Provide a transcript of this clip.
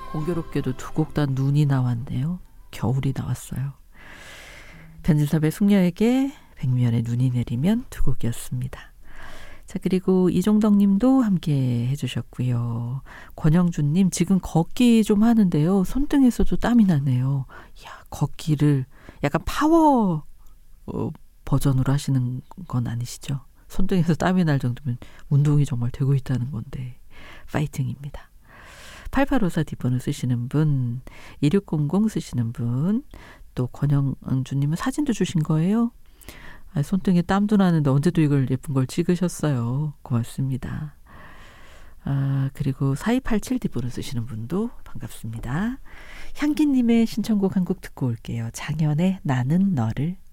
공교롭게도 두 곡 다 눈이 나왔네요. 겨울이 나왔어요. 변진섭의 숙녀에게 백미연의 눈이 내리면 두 곡이었습니다. 자, 그리고 이종덕 님도 함께 해주셨고요. 권영준님, 지금 걷기 좀 하는데요. 손등에서도 땀이 나네요. 이야, 걷기를 약간 파워 버전으로 하시는 건 아니시죠? 손등에서 땀이 날 정도면 운동이 정말 되고 있다는 건데 파이팅입니다. 8854 뒷번호 쓰시는 분, 2600 쓰시는 분, 또 권영준님은 사진도 주신 거예요? 손등에 땀도 나는데 언제도 이걸 예쁜 걸 찍으셨어요. 고맙습니다. 그리고 4287 뒷번호 쓰시는 분도 반갑습니다. 향기님의 신청곡 한 곡 듣고 올게요. 장현의 나는 너를.